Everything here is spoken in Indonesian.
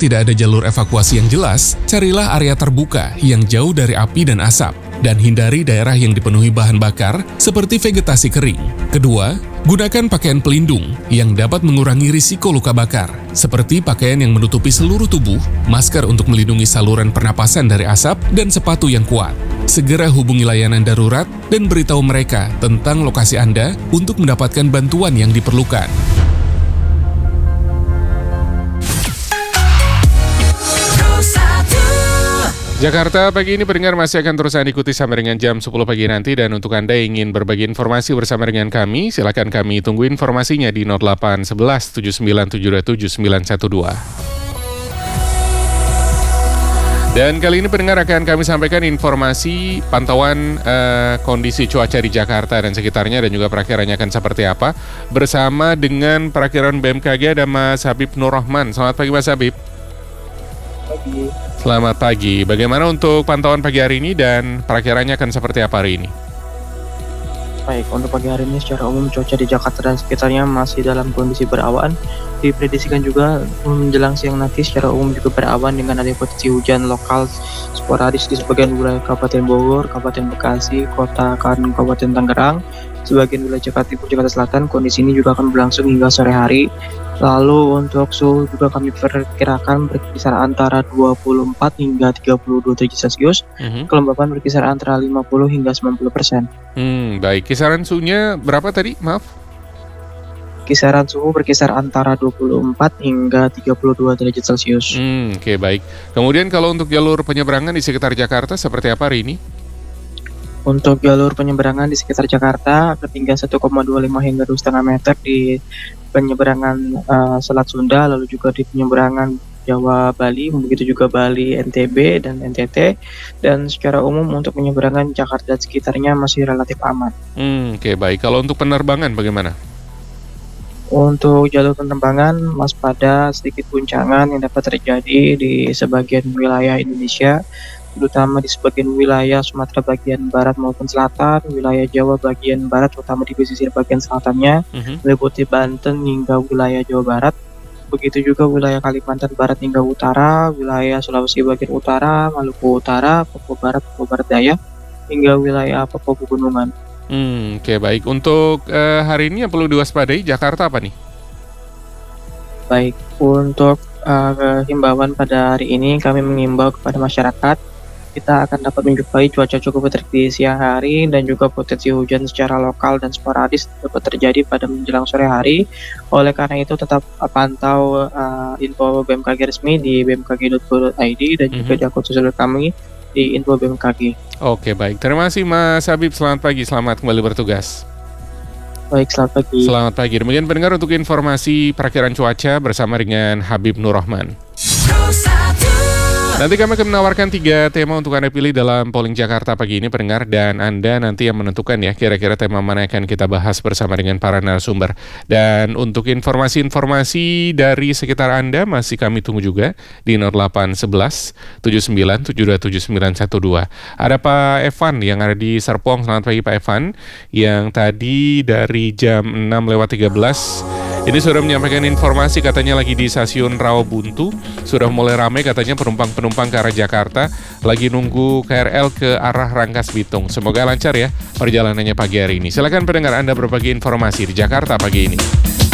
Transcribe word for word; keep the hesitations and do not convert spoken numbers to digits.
tidak ada jalur evakuasi yang jelas, carilah area terbuka yang jauh dari api dan asap, dan hindari daerah yang dipenuhi bahan bakar seperti vegetasi kering. Kedua, gunakan pakaian pelindung yang dapat mengurangi risiko luka bakar, seperti pakaian yang menutupi seluruh tubuh, masker untuk melindungi saluran pernapasan dari asap, dan sepatu yang kuat. Segera hubungi layanan darurat dan beritahu mereka tentang lokasi Anda untuk mendapatkan bantuan yang diperlukan. Jakarta pagi ini pendengar masih akan terus ikuti sampai dengan jam sepuluh pagi nanti, dan untuk Anda yang ingin berbagi informasi bersama dengan kami, silakan kami tunggu informasinya di nol delapan satu satu tujuh sembilan tujuh dua tujuh sembilan satu dua. Dan kali ini pendengar akan kami sampaikan informasi pantauan uh, kondisi cuaca di Jakarta dan sekitarnya, dan juga perakiranya akan seperti apa bersama dengan perakiran B M K G. Ada Mas Habib Nur Rahman. Selamat pagi Mas Habib. Pagi. Selamat pagi. Bagaimana untuk pantauan pagi hari ini dan perakirannya akan seperti apa hari ini? Baik, untuk pagi hari ini secara umum cuaca di Jakarta dan sekitarnya masih dalam kondisi berawan. Diprediksikan juga menjelang siang nanti secara umum juga berawan dengan ada potensi hujan lokal sporadis di sebagian wilayah Kabupaten Bogor, Kabupaten Bekasi, Kota dan Kabupaten Tangerang. Sebagian wilayah Jakarta Timur, Jakarta Selatan, kondisi ini juga akan berlangsung hingga sore hari. Lalu untuk suhu juga kami perkirakan berkisar antara dua puluh empat hingga tiga puluh dua derajat Celcius. Mm-hmm. Kelembapan berkisar antara lima puluh hingga sembilan puluh persen. Hmm, baik. Kisaran suhunya berapa tadi? Maaf. Kisaran suhu berkisar antara dua puluh empat hingga tiga puluh dua derajat Celcius. Hmm, oke, okay, baik. Kemudian kalau untuk jalur penyeberangan di sekitar Jakarta seperti apa hari ini? Untuk jalur penyeberangan di sekitar Jakarta, ketinggian satu koma dua lima hingga dua koma lima meter di penyeberangan uh, Selat Sunda, lalu juga di penyeberangan Jawa Bali, begitu juga Bali, N T B, dan N T T. Dan secara umum untuk penyeberangan Jakarta dan sekitarnya masih relatif aman. Hmm, oke, okay, baik. Kalau untuk penerbangan bagaimana? Untuk jalur penerbangan, waspada sedikit guncangan yang dapat terjadi di sebagian wilayah Indonesia, terutama di sebagian wilayah Sumatera bagian barat maupun selatan, wilayah Jawa bagian barat, terutama di pesisir bagian selatannya, uh-huh. meliputi Banten hingga wilayah Jawa Barat. Begitu juga wilayah Kalimantan Barat hingga utara, wilayah Sulawesi bagian utara, Maluku Utara, Papua Barat, Papua Barat Daya, hingga wilayah Papua Pegunungan. Hmm, oke, okay, baik. Untuk uh, hari ini yang perlu diwaspadai Jakarta apa nih? Baik, untuk uh, himbauan pada hari ini kami mengimbau kepada masyarakat, kita akan dapat menjumpai cuaca cukup terik di siang hari dan juga potensi hujan secara lokal dan sporadis dapat terjadi pada menjelang sore hari. Oleh karena itu tetap pantau uh, info B M K G resmi di b m k g dot go dot i d dan mm-hmm. juga di akun sosial kami di info B M K G. Oke, baik. Terima kasih Mas Habib. Selamat pagi. Selamat kembali bertugas. Baik, selamat pagi. Selamat pagi. Demikian pendengar untuk informasi perakiran cuaca bersama dengan Habib Nur Rahman. Nanti kami akan menawarkan tiga tema untuk Anda pilih dalam polling Jakarta pagi ini pendengar, dan Anda nanti yang menentukan ya kira-kira tema mana yang akan kita bahas bersama dengan para narasumber. Dan untuk informasi-informasi dari sekitar Anda masih kami tunggu juga di nol delapan satu satu tujuh sembilan tujuh dua tujuh sembilan satu dua. Ada Pak Evan yang ada di Serpong. Selamat pagi Pak Evan, yang tadi dari jam enam lewat tiga belas ini sudah menyampaikan informasi katanya lagi di stasiun Rawabuntu, sudah mulai ramai katanya penumpang-penumpang ke arah Jakarta, lagi nunggu K R L ke arah Rangkas Bitung. Semoga lancar ya perjalanannya pagi hari ini. Silakan pendengar Anda berbagi informasi di Jakarta pagi ini.